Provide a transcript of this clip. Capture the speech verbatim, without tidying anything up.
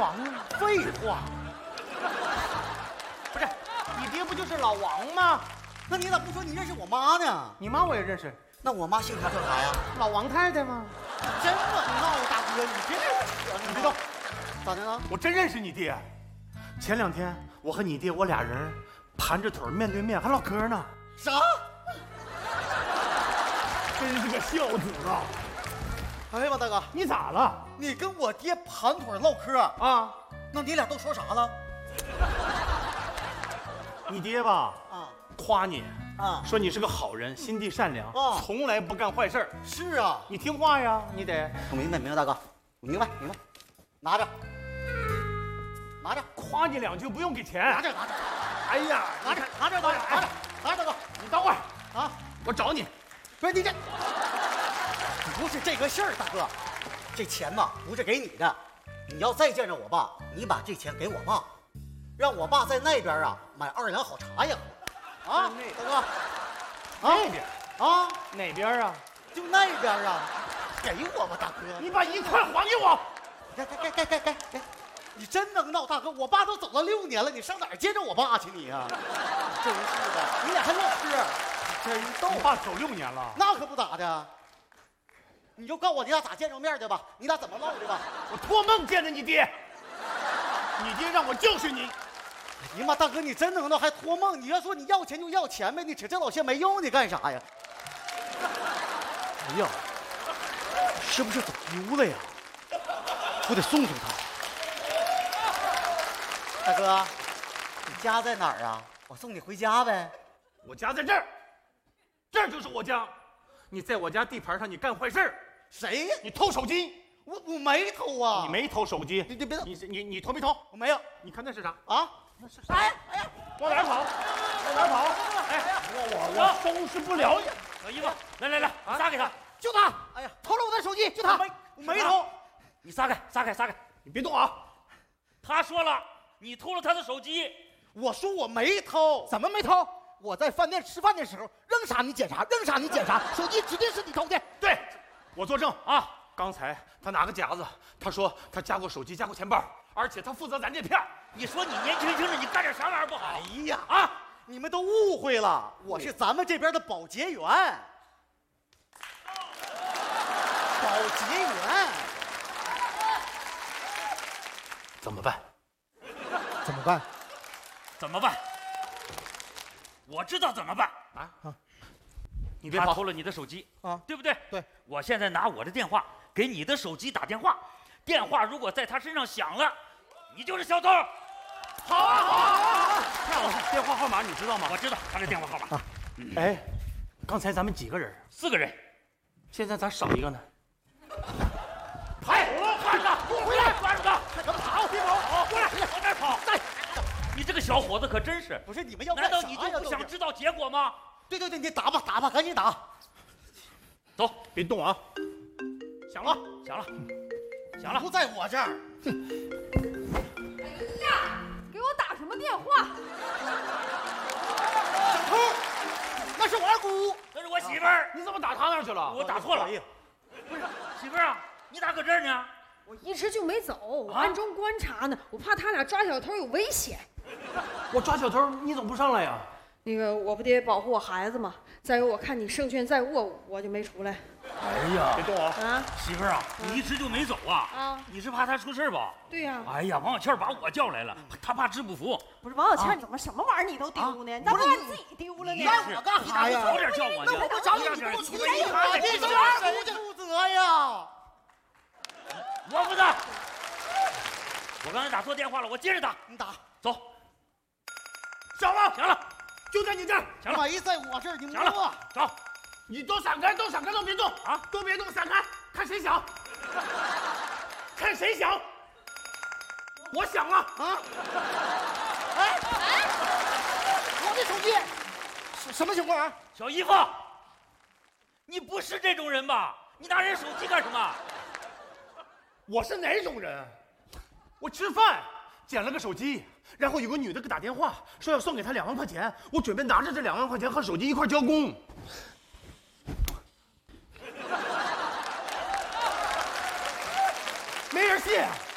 王啊？ 废话， 不是，你爹不就是老王吗？ 那你咋不说你认识我妈呢？ 你妈我也认识， 那我妈姓啥叫啥呀？ 老王太太吗？ 真能闹，大哥，你这你别动， 咋的了？ 我真认识你爹。前两天我和你爹我俩人盘着腿面对面还唠嗑呢。 啥？ 真是个孝子啊！ 哎呀妈，大哥， 你咋了？ 你跟我爹盘腿唠嗑啊？ 那你俩都说啥了？ 你爹吧， 啊， 夸你啊， 说你是个好人，心地善良， 啊， 从来不干坏事儿。 是啊， 你听话呀，你得。 我明白明白，大哥，我明白明白，拿着，拿着， 夸你两句不用给钱。 拿着拿着， 哎呀， 拿着拿着拿着拿着拿着，大哥， 你等会儿啊， 我找你。 不是你这，不是这个事儿，大哥，这钱吧不是给你的，你要再见着我爸，你把这钱给我爸，让我爸在那边啊买二两好茶叶喝。啊，大哥，啊那边啊， 哪边啊？ 就那边啊，给我吧，大哥， 你把一块还给我。 该该该该该该该，你真能闹，大哥，我爸都走了六年了，你上哪儿见着我爸去你呀？真是的，你俩还唠嗑，真逗。 我爸走六年了， 那可不咋的。你就告诉我你俩咋见着面的吧，你俩怎么唠的吧？ 我托梦见着你爹，你爹让我教训你。 哎呀妈，大哥，你真能闹，还托梦？你要说你要钱就要钱呗，你扯这老些没用，你干啥呀？ 哎呀，是不是走丢了呀？我得送送他。 大哥，你家在哪儿啊？我送你回家呗。 我家在这儿，这儿就是我家。你在我家地盘上，你干坏事儿。 谁呀？ 你偷手机？ 我我没偷啊！ 你没偷手机？ 你你别动！ 你你你偷没偷？ 我没有。 你看那是啥啊？ 那是啥？哎哎呀，往哪儿跑？往哪儿跑？哎，我我我收拾不了你。 小姨夫，来来来，撒给他， 就他！ 哎呀， 偷了我的手机，就他！ 没没偷。 你撒开，撒开，撒开！ 你别动啊！ 他说了，你偷了他的手机。 我说我没偷。 怎么没偷？我在饭店吃饭的时候，扔啥你捡啥，扔啥你捡啥，手机指定是你偷的。 对，我作证啊！ 刚才他拿个夹子，他说他夹过手机，夹过钱包，而且他负责咱这片儿。 你说你年轻轻的，你干点啥玩意儿不好？ 哎呀啊！ 你们都误会了，我是咱们这边的保洁员。保洁员。 怎么办？ 怎么办？ 怎么办？我知道怎么办啊！ 啊你别跑！ 他偷了你的手机啊， 对不对？ 对。 我现在拿我的电话给你的手机打电话，电话如果在他身上响了，你就是小偷。 好啊好啊好啊！那我电话号码你知道吗？ 我知道他的电话号码。 哎，刚才咱们几个人？ 四个人， 现在咋少一个呢？ 跑！抓住他！给我回来！抓住他！ 怎么跑？别跑！ 跑！过来！往哪儿跑？你这个小伙子可真是…… 不是你们要干难啥呀？ 道你就不想知道结果吗？ 对对对，你打吧打吧，赶紧打！ 走， 别动啊！响了， 响了，响了！ 不在我这儿。 哎呀，给我打什么电话？ 小偷，那是我二姑。 那是我媳妇儿。 你怎么打他那儿去了？ 我打错了。不是媳妇儿啊，你咋搁这儿呢？ 我一直就没走，我暗中观察呢，我怕他俩抓小偷有危险。 我抓小偷，你怎么不上来呀？ 那个我不得保护我孩子吗？再有我看你胜券在握，我就没出来。 哎呀， 别动啊！ 啊， 媳妇儿啊，你一直就没走啊？ 啊， 你是怕他出事吧？ 对呀。 哎呀，王小倩把我叫来了，他怕治不服。 不是王小倩，怎么什么玩意儿你都丢呢？你咋不把自己丢了呢？ 你让我干啥呀？早点叫我呢。 那我不找你， 你你给我出来！ 来！ 你是二姑负责呀！ 我负责。我刚才打错电话了，我接着打。 你打， 走。 响了， 响了， 就在你这儿。 响了， 没在我这儿，你响了，走。 你都闪开，都闪开，都别动啊！都别动，闪开，看谁响，看谁响。我响了啊！ 哎哎，我的手机，什什么情况啊？ 小姨夫，你不是这种人吧？你拿人手机干什么？ 我是哪种人？我吃饭捡了个手机，然后有个女的给打电话说要送给她两万块钱，我准备拿着这两万块钱和手机一块交工。没人信。